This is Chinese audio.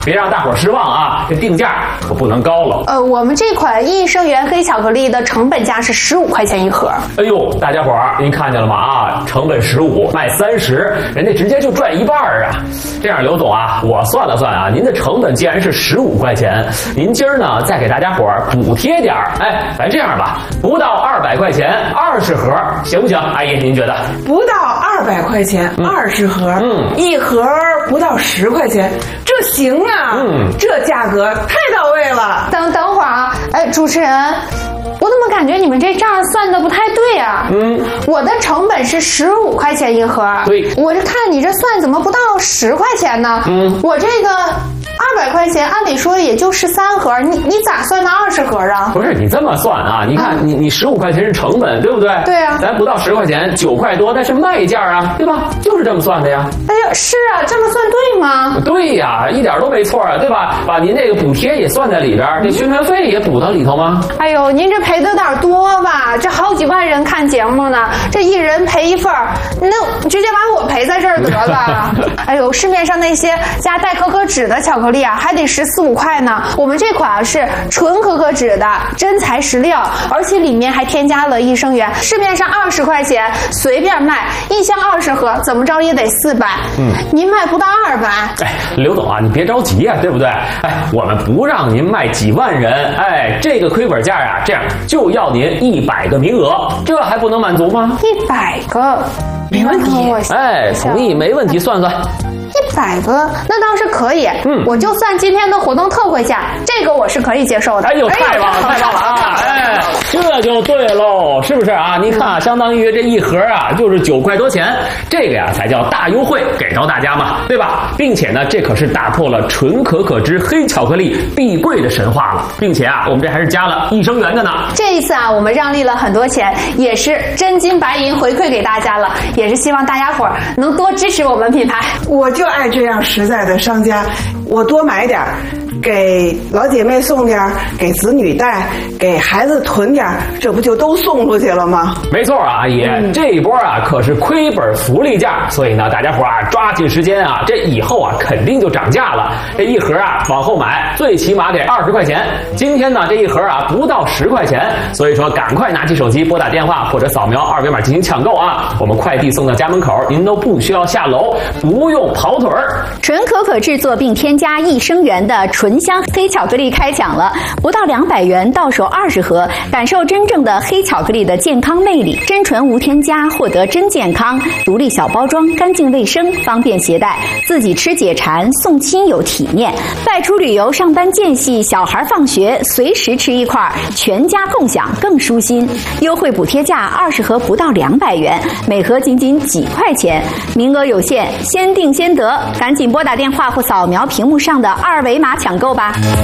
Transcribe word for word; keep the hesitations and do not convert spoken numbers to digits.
别让大伙儿失望啊，这定价可不能高了。 呃，我们这款益生元黑巧克力的成本价是十五块钱一盒。 哎呦，大家伙儿，您看见了吗？啊，成本十五，卖三十，人家直接就赚一半啊！这样，刘总啊，我算了算啊，您的成本既然是十五块钱，您今儿呢再给大家伙儿补贴点儿，哎，咱这样吧，不到二百块钱，二十盒，行不行？阿姨，您觉得？ 不到二百块钱，二十盒，嗯，一盒不到十块钱，这行啊。嗯，这价格太到位了。 等等会儿啊，哎，主持人，我怎么感觉你们这账算的不太对啊？嗯，我的成本是十五块钱一盒， 对， 我这看你这算怎么不到十块钱呢？嗯，我这个二百块钱，按理说也就十三盒，你你咋算到二十盒啊？ 不是你这么算啊？你看、嗯、你你十五块钱是成本，对不对？ 对啊， 咱不到十块钱，九块多，那是卖价啊，对吧？就是这么算的呀。 哎呀，是啊，这么算对吗？ 对呀，一点都没错啊，对吧？把您这个补贴也算在里边，这宣传费也补到里头吗？ 哎呦，您这赔的有点多吧？这好几万人看节目呢，这一人赔一份，那直接把我赔在这儿得了。哎呦，市面上那些加代可可脂的巧克力啊，还得十四五块呢。我们这款啊是纯可可脂的，真材实料，而且里面还添加了益生元。市面上二十块钱随便卖，一箱二十盒，怎么着也得四百。嗯，您卖不到二百。 哎，刘总啊，你别着急呀、啊，对不对？哎，我们不让您卖几万人，哎，这个亏本价啊，这样就要您一百个名额，这还不能满足吗？ 一百个， 没问题。 哎，同意，没问题，算算。 一百个那倒是可以，嗯，我就算今天的活动特惠价，这个我是可以接受的。 哎呦，太棒了，太棒了啊！哎，这就对喽，是不是啊？你看啊，相当于这一盒啊，就是九块多钱，这个呀才叫大优惠给到大家嘛，对吧？并且呢，这可是打破了纯可可脂黑巧克力必贵的神话了，并且啊，我们这还是加了益生元的呢。 这一次啊，我们让利了很多钱，也是真金白银回馈给大家了，也是希望大家伙儿能多支持我们品牌。 我就爱这样实在的商家，我多买点，给老姐妹送点，给子女带，给孩子囤点，这不就都送出去了吗？ 没错啊，阿姨，嗯、这一波啊可是亏本福利价，所以呢，大家伙啊抓紧时间啊，这以后啊肯定就涨价了。这一盒啊往后买，最起码得二十块钱。今天呢这一盒啊不到十块钱，所以说赶快拿起手机拨打电话或者扫描二维码进行抢购啊，我们快递送到家门口，您都不需要下楼，不用跑腿儿。 纯可可制作并添加益生元的纯香黑巧克力开抢了，不到两百元到手二十盒，感受真正的黑巧克力的健康魅力。真纯无添加，获得真健康，独立小包装，干净卫生，方便携带，自己吃解馋，送亲友体面。外出旅游、上班间隙，小孩放学随时吃一块，全家共享更舒心。优惠补贴价二十盒不到两百元，每盒仅仅几块钱，名额有限，先定先得，赶紧拨打电话或扫描屏幕上的二维码抢购吧。